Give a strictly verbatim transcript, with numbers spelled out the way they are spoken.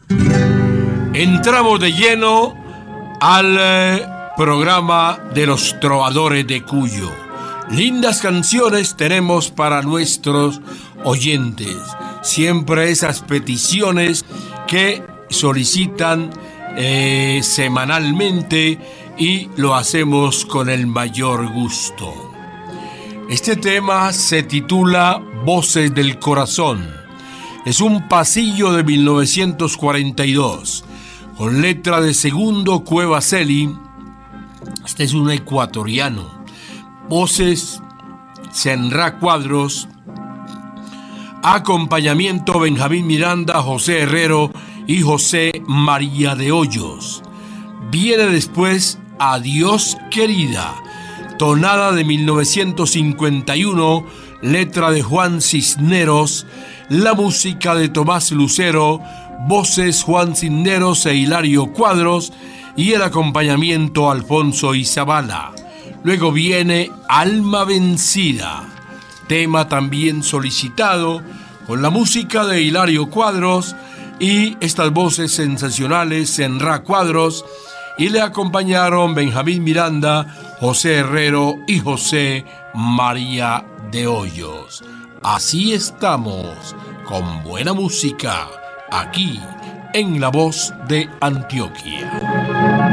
Entramos de lleno al eh, programa de los trovadores de Cuyo. Lindas canciones tenemos para nuestros oyentes. Siempre esas peticiones que solicitan eh, semanalmente y lo hacemos con el mayor gusto. Este tema se titula Voces del Corazón. Es un pasillo de mil novecientos cuarenta y dos, con letra de Segundo Cueva Celi. Este es un ecuatoriano. Voces Senra Cuadros. Acompañamiento Benjamín Miranda, José Herrero y José María de Hoyos. Viene después Adiós Querida, tonada de mil novecientos cincuenta y uno, letra de Juan Cisneros, la música de Tomás Lucero, voces Juan Cisneros e Hilario Cuadros y el acompañamiento Alfonso Izabala. Luego viene Alma Vencida, tema también solicitado, con la música de Hilario Cuadros y estas voces sensacionales Senra Cuadros, y le acompañaron Benjamín Miranda, José Herrero y José María de Hoyos. Así estamos, con buena música, aquí en La Voz de Antioquia.